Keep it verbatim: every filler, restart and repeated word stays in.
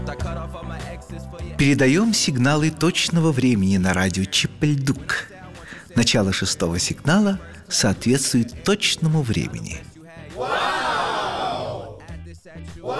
Передаем сигналы точного времени на радио Чепельдук. Начало шестого сигнала соответствует точному времени.